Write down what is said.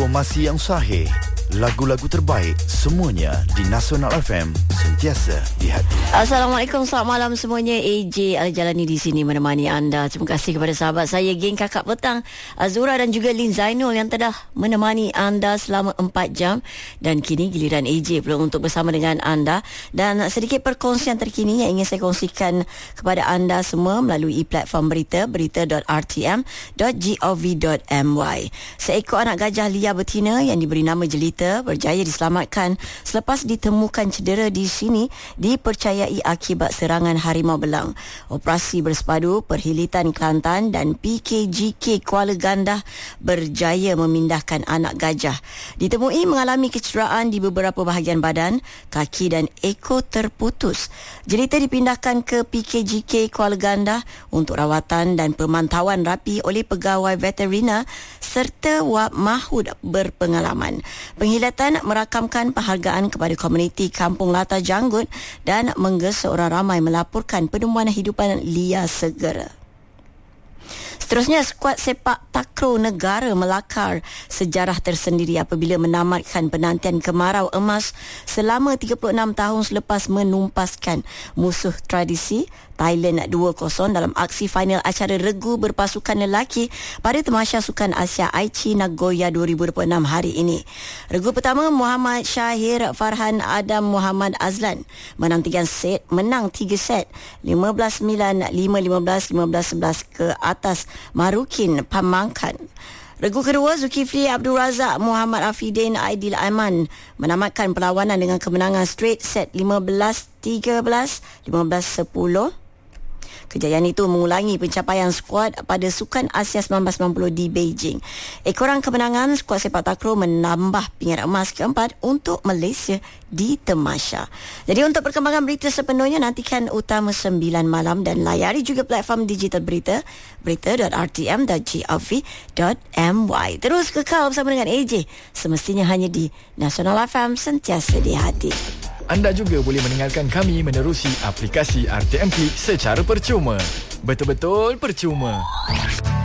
Informasi yang sahih, lagu-lagu terbaik, semuanya di Nasional FM, sentiasa di hati. Assalamualaikum, selamat malam semuanya. AJ Al-Jalani di sini menemani anda. Terima kasih kepada sahabat saya, geng Kakak Petang, Azura dan juga Lin Zainul yang telah menemani anda selama 4 jam. Dan kini giliran AJ pula untuk bersama dengan anda. Dan sedikit perkongsian terkini yang ingin saya kongsikan kepada anda semua melalui platform berita, berita.rtm.gov.my. Seekor anak gajah liar betina yang diberi nama Jelita berjaya diselamatkan selepas ditemukan cedera di sini dipercayai akibat serangan harimau belang. Operasi bersepadu Perhilitan Kelantan dan PKGK Kuala Gandah berjaya memindahkan anak gajah. Ditemui mengalami kecederaan di beberapa bahagian badan, kaki dan ekor terputus. Jelita dipindahkan ke PKGK Kuala Gandah untuk rawatan dan pemantauan rapi oleh pegawai veterina serta wak mahud berpengalaman. Penghilatan merakamkan penghargaan kepada komuniti Kampung Lata Janggut dan menggesa orang ramai melaporkan penemuan hidupan liar segera. Seterusnya, skuad sepak takraw negara melakar sejarah tersendiri apabila menamatkan penantian kemarau emas selama 36 tahun selepas menumpaskan musuh tradisi Thailand 2-0 dalam aksi final acara regu berpasukan lelaki pada Tamasya Sukan Asia Aichi Nagoya 2026 hari ini. Regu pertama, Muhammad Syahir Farhan Adam Muhammad Azlan menang 3 set 15-9, 5-15, 15-11 ke atas Marukin Pamangkan. Regu kedua, Zulkifli Abdul Razak Muhammad Afidin Aidil Aiman menamatkan perlawanan dengan kemenangan straight set 15-13, 15-10. Kejayaan itu mengulangi pencapaian skuad pada Sukan Asia 1990 di Beijing. Ekoran kemenangan, skuad sepak takraw menambah pingat emas keempat untuk Malaysia di Tamasya. Jadi untuk perkembangan berita sepenuhnya, nantikan Utama 9 malam dan layari juga platform digital berita, berita.rtm.gov.my. Terus kekal bersama dengan AJ, semestinya hanya di Nasional FM, sentiasa di hati. Anda juga boleh mendengarkan kami menerusi aplikasi RTM Click secara percuma. Betul-betul percuma.